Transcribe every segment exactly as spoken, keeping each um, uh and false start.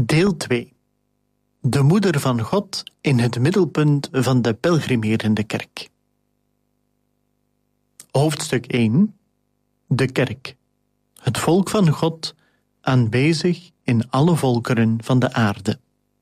Deel twee. De moeder van God in het middelpunt van de pelgrimerende kerk. Hoofdstuk één. De kerk. Het volk van God, aanwezig in alle volkeren van de aarde.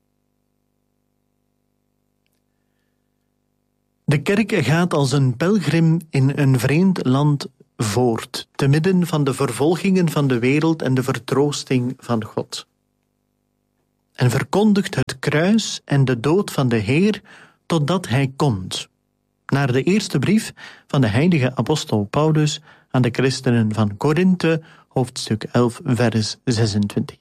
De kerk gaat als een pelgrim in een vreemd land voort, te midden van de vervolgingen van de wereld en de vertroosting van God. En verkondigt het kruis en de dood van de Heer totdat Hij komt. Naar de eerste brief van de heilige apostel Paulus aan de christenen van Korinthe, hoofdstuk elf, vers zesentwintig.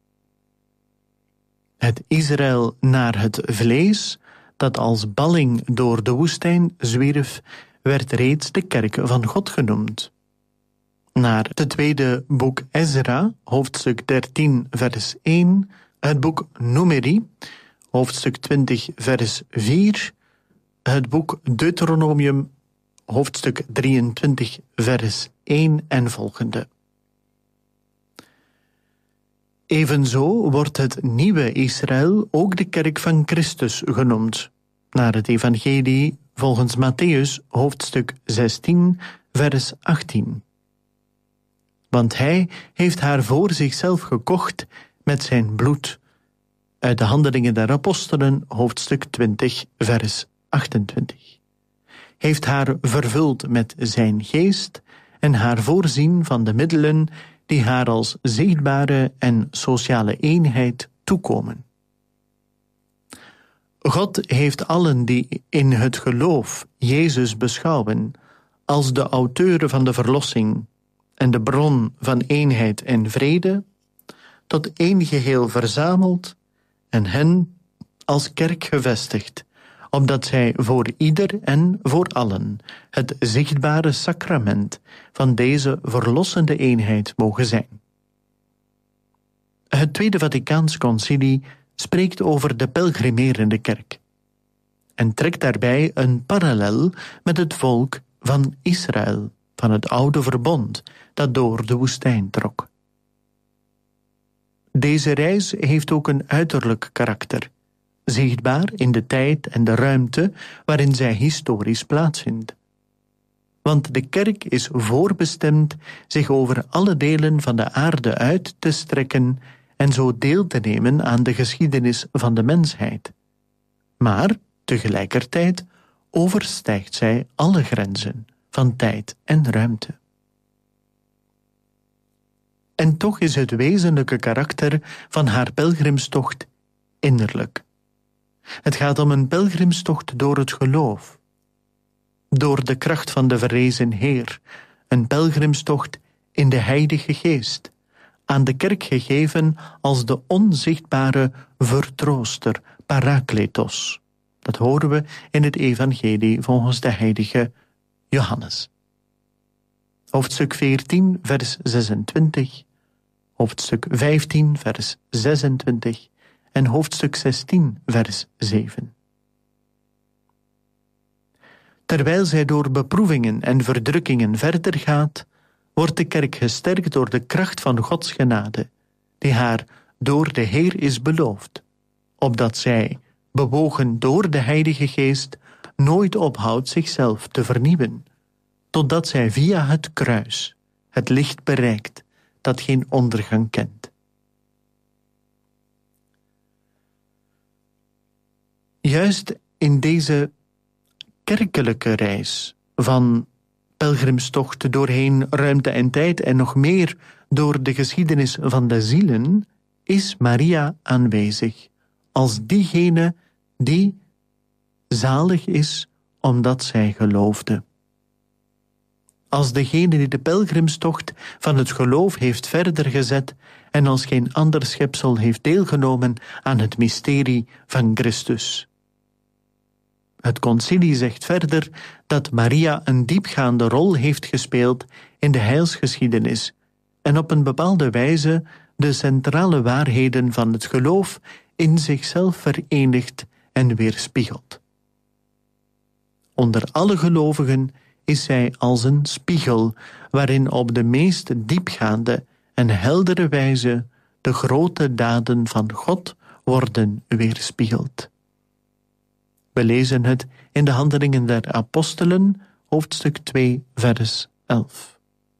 Het Israël naar het vlees, dat als balling door de woestijn zwierf, werd reeds de kerk van God genoemd. Naar het tweede boek Ezra, hoofdstuk dertien, vers één, het boek Numeri, hoofdstuk twintig, vers vier, het boek Deuteronomium, hoofdstuk drieëntwintig, vers één en volgende. Evenzo wordt het nieuwe Israël ook de kerk van Christus genoemd, naar het evangelie volgens Mattheüs, hoofdstuk zestien, vers achttien. Want hij heeft haar voor zichzelf gekocht met zijn bloed. Uit de Handelingen der Apostelen, hoofdstuk twintig, vers achtentwintig. Heeft haar vervuld met zijn geest en haar voorzien van de middelen die haar als zichtbare en sociale eenheid toekomen. God heeft allen die in het geloof Jezus beschouwen als de auteur van de verlossing en de bron van eenheid en vrede, tot één geheel verzameld en hen als kerk gevestigd, opdat zij voor ieder en voor allen het zichtbare sacrament van deze verlossende eenheid mogen zijn. Het Tweede Vaticaans Concilie spreekt over de pelgrimerende kerk en trekt daarbij een parallel met het volk van Israël, van het oude verbond dat door de woestijn trok. Deze reis heeft ook een uiterlijk karakter, zichtbaar in de tijd en de ruimte waarin zij historisch plaatsvindt. Want de kerk is voorbestemd zich over alle delen van de aarde uit te strekken en zo deel te nemen aan de geschiedenis van de mensheid. Maar tegelijkertijd overstijgt zij alle grenzen van tijd en ruimte. En toch is het wezenlijke karakter van haar pelgrimstocht innerlijk. Het gaat om een pelgrimstocht door het geloof, door de kracht van de verrezen Heer, een pelgrimstocht in de Heilige Geest, aan de kerk gegeven als de onzichtbare vertrooster, Parakletos. Dat horen we in het evangelie volgens de heilige Johannes. Hoofdstuk veertien, vers zesentwintig, hoofdstuk vijftien, vers zesentwintig en hoofdstuk zestien, vers zeven. Terwijl zij door beproevingen en verdrukkingen verder gaat, wordt de kerk gesterkt door de kracht van Gods genade, die haar door de Heer is beloofd, opdat zij, bewogen door de Heilige Geest, nooit ophoudt zichzelf te vernieuwen, totdat zij via het kruis het licht bereikt dat geen ondergang kent. Juist in deze kerkelijke reis van pelgrimstocht doorheen ruimte en tijd en nog meer door de geschiedenis van de zielen is Maria aanwezig als diegene die zalig is omdat zij geloofde. Als degene die de pelgrimstocht van het geloof heeft verder gezet en als geen ander schepsel heeft deelgenomen aan het mysterie van Christus. Het concilie zegt verder dat Maria een diepgaande rol heeft gespeeld in de heilsgeschiedenis en op een bepaalde wijze de centrale waarheden van het geloof in zichzelf verenigt en weerspiegelt. Onder alle gelovigen is zij als een spiegel waarin op de meest diepgaande en heldere wijze de grote daden van God worden weerspiegeld. We lezen het in de Handelingen der Apostelen, hoofdstuk twee, vers elf.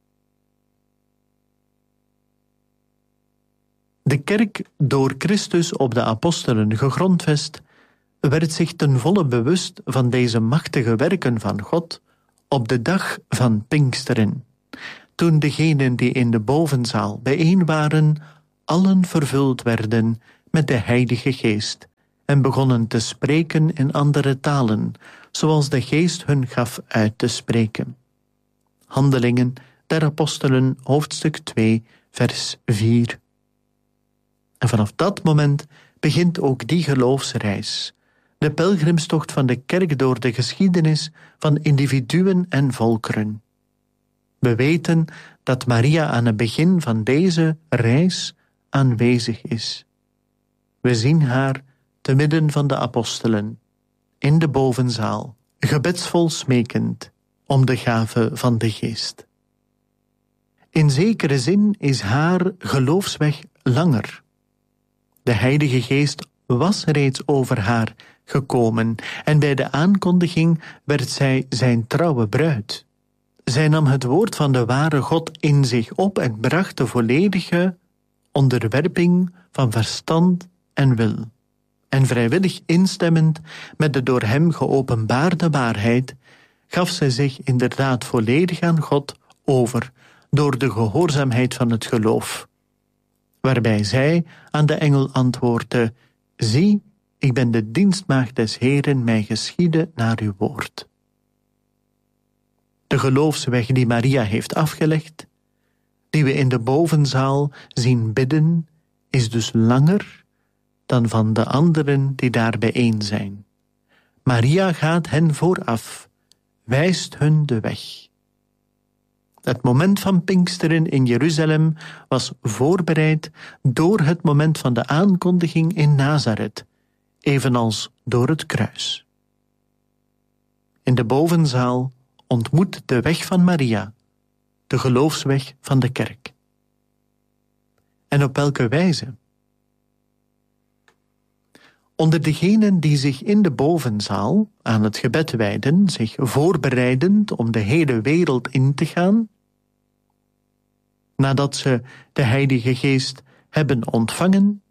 De kerk, door Christus op de apostelen gegrondvest, werd zich ten volle bewust van deze machtige werken van God op de dag van Pinksteren, toen degenen die in de bovenzaal bijeen waren, allen vervuld werden met de Heilige Geest en begonnen te spreken in andere talen, zoals de Geest hun gaf uit te spreken. Handelingen der Apostelen, hoofdstuk twee, vers vier. En vanaf dat moment begint ook die geloofsreis, de pelgrimstocht van de kerk door de geschiedenis van individuen en volkeren. We weten dat Maria aan het begin van deze reis aanwezig is. We zien haar te midden van de apostelen, in de bovenzaal, gebedsvol smekend om de gave van de Geest. In zekere zin is haar geloofsweg langer. De Heilige Geest was reeds over haar gekomen en bij de aankondiging werd zij zijn trouwe bruid. Zij nam het woord van de ware God in zich op en bracht de volledige onderwerping van verstand en wil. En vrijwillig instemmend met de door hem geopenbaarde waarheid, gaf zij zich inderdaad volledig aan God over door de gehoorzaamheid van het geloof. Waarbij zij aan de engel antwoordde: zie, ik ben de dienstmaagd des Heeren, mij geschiede naar uw woord. De geloofsweg die Maria heeft afgelegd, die we in de bovenzaal zien bidden, is dus langer dan van de anderen die daar bijeen zijn. Maria gaat hen vooraf, wijst hun de weg. Het moment van Pinksteren in Jeruzalem was voorbereid door het moment van de aankondiging in Nazareth, evenals door het kruis. In de bovenzaal ontmoet de weg van Maria de geloofsweg van de kerk. En op welke wijze? Onder degenen die zich in de bovenzaal aan het gebed wijden, zich voorbereidend om de hele wereld in te gaan, nadat ze de Heilige Geest hebben ontvangen,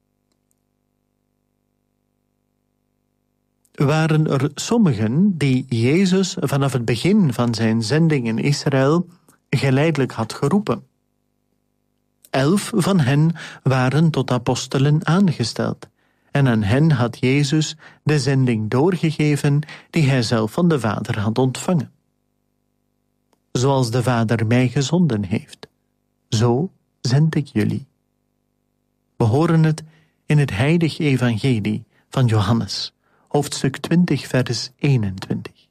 waren er sommigen die Jezus vanaf het begin van zijn zending in Israël geleidelijk had geroepen. Elf van hen waren tot apostelen aangesteld, en aan hen had Jezus de zending doorgegeven die hij zelf van de Vader had ontvangen. Zoals de Vader mij gezonden heeft, zo zend ik jullie. We horen het in het heilig evangelie van Johannes, hoofdstuk twintig, vers eenentwintig.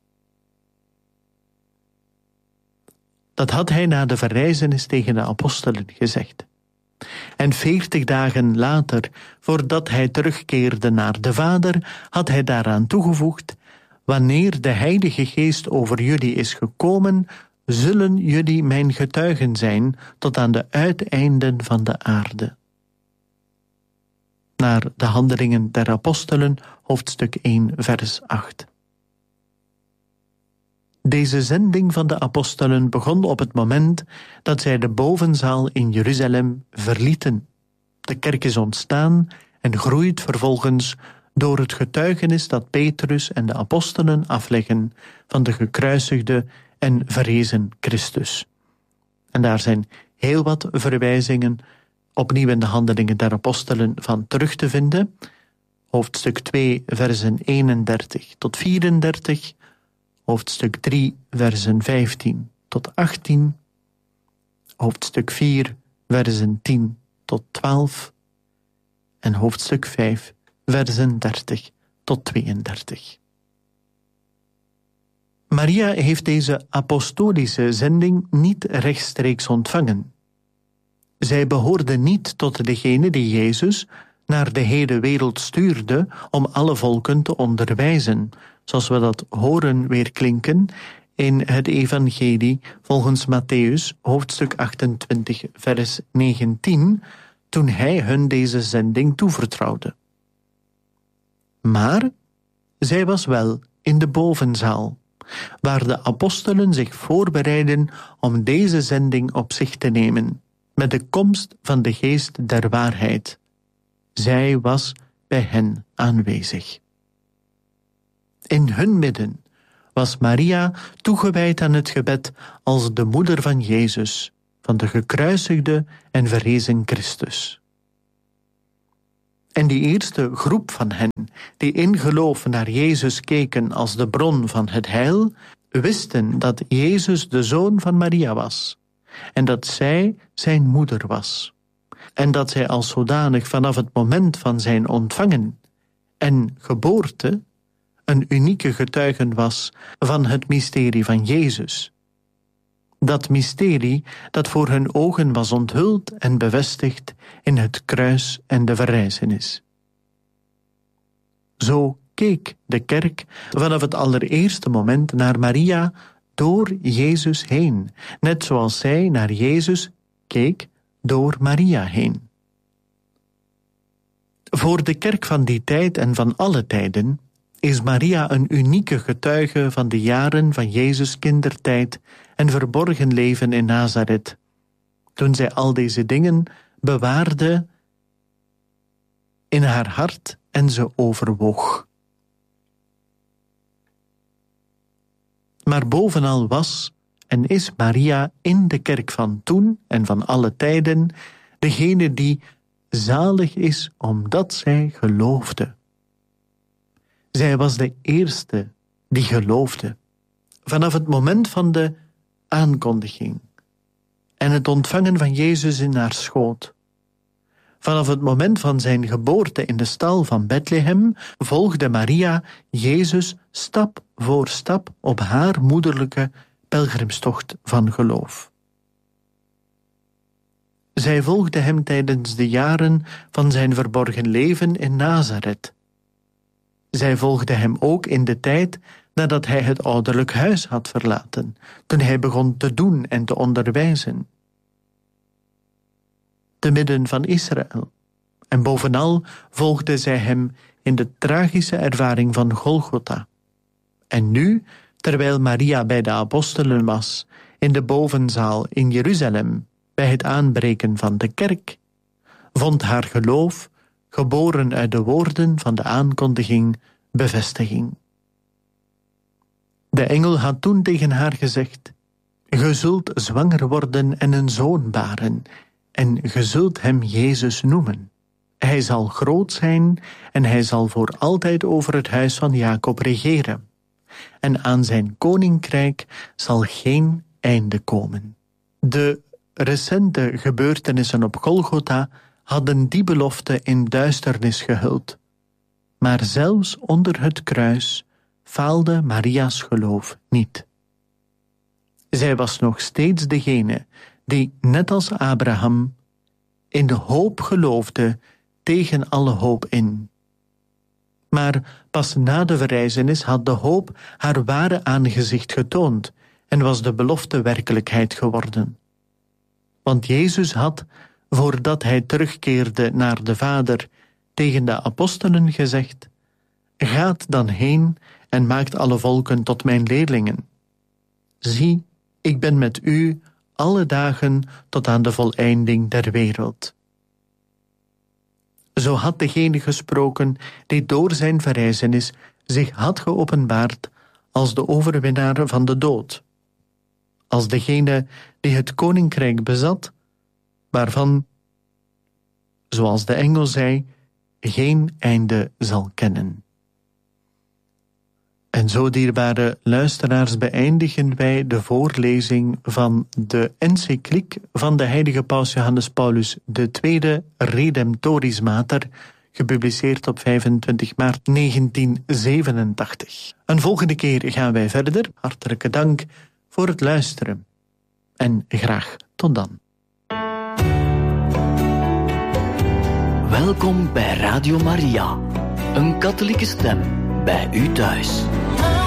Dat had hij na de verrijzenis tegen de apostelen gezegd. En veertig dagen later, voordat hij terugkeerde naar de Vader, had hij daaraan toegevoegd: wanneer de Heilige Geest over jullie is gekomen, zullen jullie mijn getuigen zijn tot aan de uiteinden van de aarde. Naar de Handelingen der Apostelen, hoofdstuk één, vers acht. Deze zending van de apostelen begon op het moment dat zij de bovenzaal in Jeruzalem verlieten. De kerk is ontstaan en groeit vervolgens door het getuigenis dat Petrus en de apostelen afleggen van de gekruisigde en verrezen Christus. En daar zijn heel wat verwijzingen opnieuw in de Handelingen der Apostelen van terug te vinden. Hoofdstuk twee, versen eenendertig tot vierendertig, hoofdstuk drie, versen vijftien tot achttien, hoofdstuk vier, versen tien tot twaalf en hoofdstuk vijf, versen dertig tot tweeëndertig. Maria heeft deze apostolische zending niet rechtstreeks ontvangen. Zij behoorde niet tot degene die Jezus naar de hele wereld stuurde om alle volken te onderwijzen, zoals we dat horen weerklinken in het evangelie volgens Mattheüs, hoofdstuk achtentwintig, vers negentien, toen hij hun deze zending toevertrouwde. Maar zij was wel in de bovenzaal, waar de apostelen zich voorbereiden om deze zending op zich te nemen, met de komst van de geest der waarheid. Zij was bij hen aanwezig. In hun midden was Maria toegewijd aan het gebed als de moeder van Jezus, van de gekruisigde en verrezen Christus. En die eerste groep van hen, die in geloof naar Jezus keken als de bron van het heil, wisten dat Jezus de zoon van Maria was, en dat zij zijn moeder was, en dat zij als zodanig vanaf het moment van zijn ontvangen en geboorte een unieke getuige was van het mysterie van Jezus. Dat mysterie dat voor hun ogen was onthuld en bevestigd in het kruis en de verrijzenis. Zo keek de kerk vanaf het allereerste moment naar Maria door Jezus heen, net zoals zij naar Jezus keek door Maria heen. Voor de kerk van die tijd en van alle tijden is Maria een unieke getuige van de jaren van Jezus' kindertijd en verborgen leven in Nazareth, toen zij al deze dingen bewaarde in haar hart en ze overwoog. Maar bovenal was en is Maria in de kerk van toen en van alle tijden degene die zalig is omdat zij geloofde. Zij was de eerste die geloofde, vanaf het moment van de aankondiging en het ontvangen van Jezus in haar schoot. Vanaf het moment van zijn geboorte in de stal van Bethlehem volgde Maria Jezus stap voor stap op haar moederlijke pelgrimstocht van geloof. Zij volgde hem tijdens de jaren van zijn verborgen leven in Nazareth. Zij volgde hem ook in de tijd nadat hij het ouderlijk huis had verlaten, toen hij begon te doen en te onderwijzen. Te midden van Israël. En bovenal volgde zij hem in de tragische ervaring van Golgotha. En nu, terwijl Maria bij de apostelen was, in de bovenzaal in Jeruzalem, bij het aanbreken van de kerk, vond haar geloof, geboren uit de woorden van de aankondiging, bevestiging. De engel had toen tegen haar gezegd: "Ge zult zwanger worden en een zoon baren, en ge zult hem Jezus noemen. Hij zal groot zijn en hij zal voor altijd over het huis van Jacob regeren. En aan zijn koninkrijk zal geen einde komen." De recente gebeurtenissen op Golgotha hadden die belofte in duisternis gehuld. Maar zelfs onder het kruis faalde Maria's geloof niet. Zij was nog steeds degene die, net als Abraham, in de hoop geloofde tegen alle hoop in. Maar pas na de verrijzenis had de hoop haar ware aangezicht getoond en was de belofte werkelijkheid geworden. Want Jezus had, voordat hij terugkeerde naar de Vader, tegen de apostelen gezegd: "Gaat dan heen en maakt alle volken tot mijn leerlingen. Zie, ik ben met u alle dagen tot aan de voleinding der wereld." Zo had degene gesproken die door zijn verrijzenis zich had geopenbaard als de overwinnaar van de dood, als degene die het koninkrijk bezat, waarvan, zoals de engel zei, geen einde zal kennen. En zo, dierbare luisteraars, beëindigen wij de voorlezing van de encycliek van de heilige paus Johannes Paulus de Tweede, Redemptoris Mater, gepubliceerd op vijfentwintig maart negentien zevenentachtig. Een volgende keer gaan wij verder. Hartelijke dank voor het luisteren. En graag tot dan. Welkom bij Radio Maria, een katholieke stem bij u thuis.